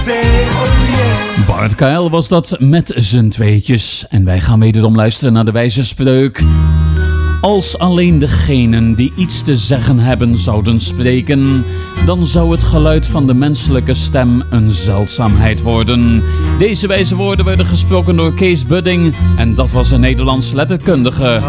Bart KL was dat met z'n tweetjes. En wij gaan wederom luisteren naar de wijze spreuk. Als alleen degenen die iets te zeggen hebben zouden spreken, dan zou het geluid van de menselijke stem een zeldzaamheid worden. Deze wijze woorden werden gesproken door Kees Budding en dat was een Nederlands letterkundige.